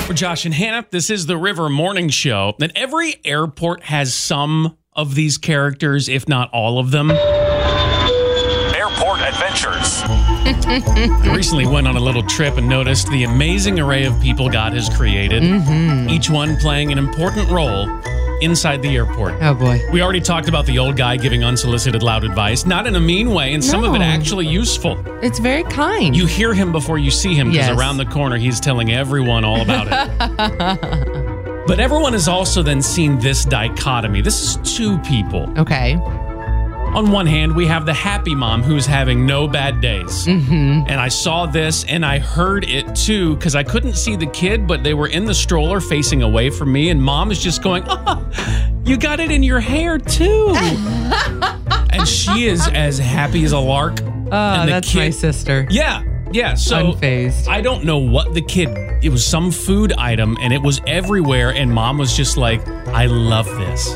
For Josh and Hannah, this is the River Morning Show. And every airport has some of these characters, if not all of them. Airport Adventures. I recently went on a little trip and noticed the amazing array of people God has created, each one playing an important role inside the airport. Oh, boy. We already talked about the old guy giving unsolicited loud advice, not in a mean way, and some of it actually useful. It's very kind. You hear him before you see him, because around the corner, he's telling everyone all about it. But everyone has also then seen this dichotomy. This is two people. Okay. On one hand, we have the happy mom who's having no bad days. And I saw this and I heard it too, because I couldn't see the kid, but they were in the stroller facing away from me, and mom is just going, "Oh, you got it in your hair too." And she is as happy as a lark. Oh, that's my sister. Yeah. So unfazed. I don't know what the kid, it was some food item and it was everywhere, and mom was just like, "I love this."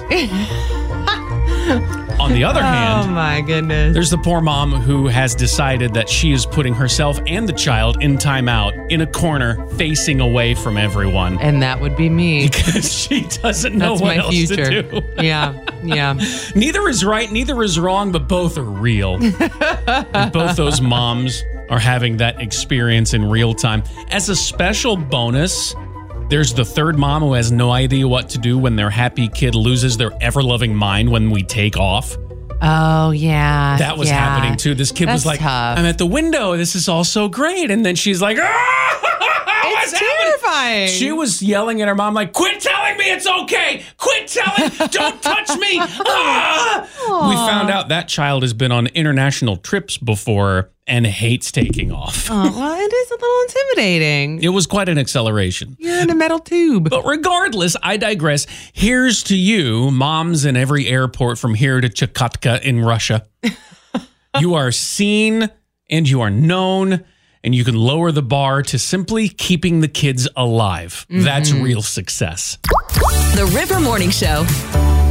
On the other hand, oh my goodness, there's the poor mom who has decided that she is putting herself and the child in timeout in a corner facing away from everyone. And that would be me. Because she doesn't know what else to do. Yeah. Neither is right, neither is wrong, but both are real. And both those moms are having that experience in real time. As a special bonus, there's the third mom who has no idea what to do when their happy kid loses their ever-loving mind when we take off. Oh, yeah. That was happening, too. This kid was like, tough. "I'm at the window. This is all so great." And then she's like, it's terrifying. She was yelling at her mom like, "Quit telling me it's okay. Quit telling. Don't touch me." We found out that child has been on international trips before and hates taking off. Oh, well, it is a little intimidating. It was quite an acceleration. You're in a metal tube. But regardless, I digress. Here's to you, moms in every airport from here to Chukotka in Russia. You are seen and you are known, and you can lower the bar to simply keeping the kids alive. That's real success. The River Morning Show.